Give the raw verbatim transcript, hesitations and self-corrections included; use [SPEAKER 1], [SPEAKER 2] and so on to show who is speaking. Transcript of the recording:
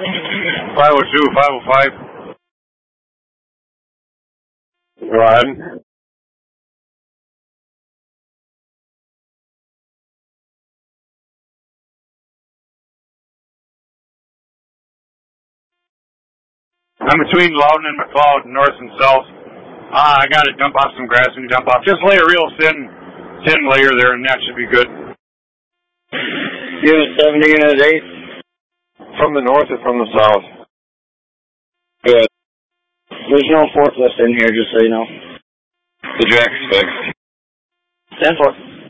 [SPEAKER 1] five oh two, five oh five. Go ahead. I'm between Loudon and McLeod, north and south. Ah, I got to dump off some grass and dump off. Just lay a real thin, thin layer there, and that should be good.
[SPEAKER 2] Unit seventy, Unit eight.
[SPEAKER 1] From the north or from the south?
[SPEAKER 2] Good. There's no forklift in here, just so you know.
[SPEAKER 1] The jack's fixed.
[SPEAKER 2] Stand for.